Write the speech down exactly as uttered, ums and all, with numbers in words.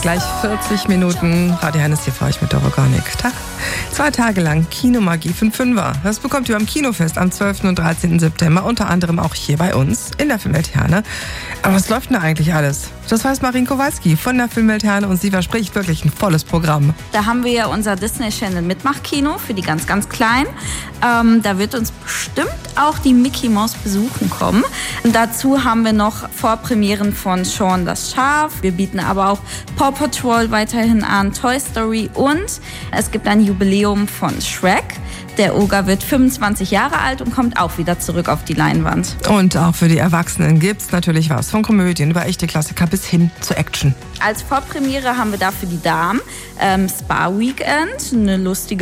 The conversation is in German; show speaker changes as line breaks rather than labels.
sind gleich vierzig Minuten. Radio Hennes hier für euch mit Dorogonik. Tag. Zwei Tage lang Kinomagie für den Fünfer. Das bekommt ihr beim Kinofest am zwölften und dreizehnten September. Unter anderem auch hier bei uns in der Filmwelt Herne. Aber was läuft denn da eigentlich alles? Das weiß Marin Kowalski von der Filmwelt Herne und sie verspricht wirklich ein volles Programm.
Da haben wir ja unser Disney Channel Mitmachkino für die ganz, ganz Kleinen. Ähm, da wird uns bestimmt auch die Mickey Maus besuchen kommen. Und dazu haben wir noch Vorpremieren von Shaun das Schaf. Wir bieten aber auch Paw Patrol weiterhin an, Toy Story und es gibt ein Jubiläum von Shrek. Der Oger wird fünfundzwanzig Jahre alt und kommt auch wieder zurück auf die Leinwand.
Und auch für die Erwachsenen gibt's natürlich was. Von Komödien über echte Klassiker bis hin zu Action.
Als Vorpremiere haben wir dafür die Damen ähm, Spa Weekend, eine lustige